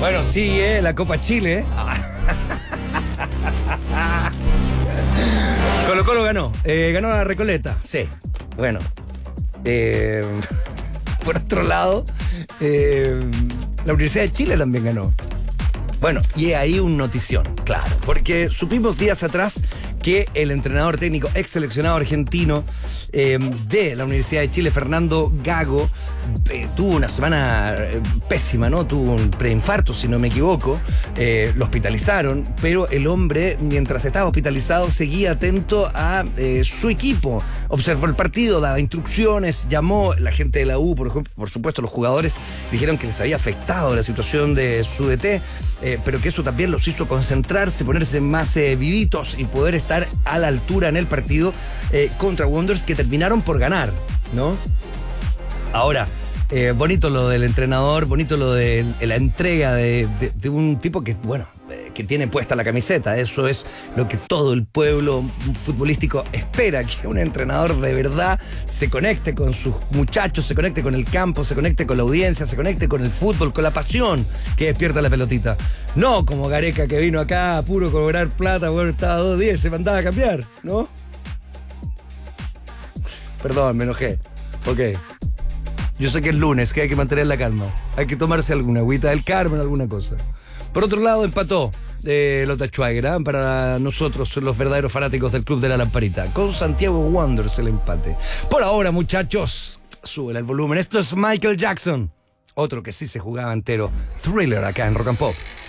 Bueno, sí, la Copa Chile. Colo-Colo ganó. Ganó la Recoleta, sí. Bueno. Por otro lado, la Universidad de Chile también ganó. Bueno, y ahí un notición, claro, porque supimos días atrás que el entrenador técnico, ex seleccionado argentino de la Universidad de Chile, Fernando Gago, tuvo una semana pésima, ¿no? Tuvo un preinfarto, si no me equivoco. Lo hospitalizaron, pero el hombre, mientras estaba hospitalizado, seguía atento a su equipo. Observó el partido, daba instrucciones, llamó. La gente de la U, por supuesto, los jugadores dijeron que les había afectado la situación de su DT, pero que eso también los hizo concentrarse, ponerse más vivitos y poder estar a la altura en el partido contra Wanderers, que terminaron por ganar, ¿no? Ahora, bonito lo del entrenador, bonito lo de la entrega de un tipo que, bueno, que tiene puesta la camiseta. Eso es lo que todo el pueblo futbolístico espera, que un entrenador de verdad se conecte con sus muchachos, se conecte con el campo, se conecte con la audiencia, se conecte con el fútbol, con la pasión que despierta la pelotita. No como Gareca, que vino acá a puro cobrar plata, bueno, estaba 2 días, se mandaba a cambiar, ¿no? Perdón, me enojé. Ok. Yo sé que es lunes, que hay que mantener la calma. Hay que tomarse alguna agüita del Carmen, alguna cosa. Por otro lado, empató Lota Schwager, ¿eh? Para nosotros, los verdaderos fanáticos del Club de la Lamparita. Con Santiago Wanderers el empate. Por ahora, muchachos, súbele el volumen. Esto es Michael Jackson. Otro que sí se jugaba entero. Thriller acá en Rock and Pop.